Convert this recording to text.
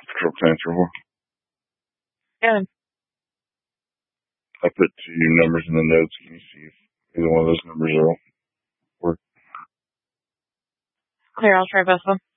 Control Transfer 4. Good. I put 2 numbers in the notes. Can you see if either one of those numbers will work? Clear, I'll try both of them.